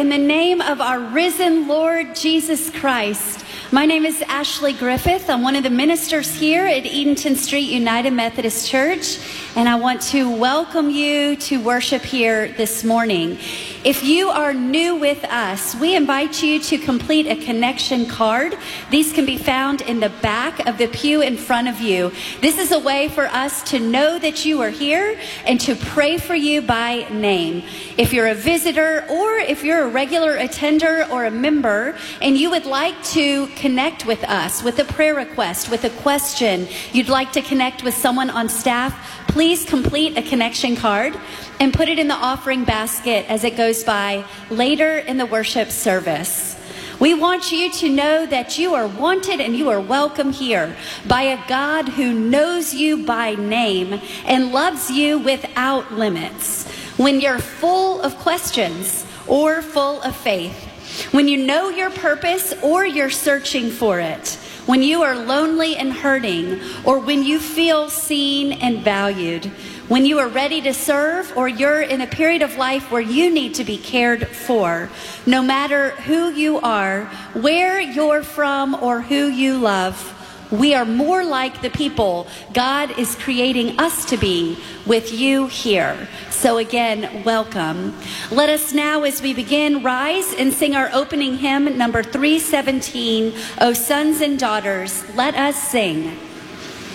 in the name of our risen Lord Jesus Christ. My name is Ashley Griffith. I'm one of the ministers here at Edenton Street United Methodist Church, and I want to welcome you to worship here this morning. If you are new with us, we invite you to complete a connection card. These can be found in the back of the pew in front of you. This is a way for us to know that you are here and to pray for you by name. If you're a visitor or if you're a regular attender or a member and you would like to connect with us with a prayer request, with a question, you'd like to connect with someone on staff, please complete a connection card and put it in the offering basket as it goes by later in the worship service. We want you to know that you are wanted and you are welcome here by a God who knows you by name and loves you without limits. When you're full of questions or full of faith, when you know your purpose or you're searching for it, when you are lonely and hurting, or when you feel seen and valued, when you are ready to serve, or you're in a period of life where you need to be cared for, no matter who you are, where you're from, or who you love, we are more like the people God is creating us to be with you here. So again, welcome. Let us now, as we begin, rise and sing our opening hymn, number 317, O Sons and Daughters, Let Us Sing.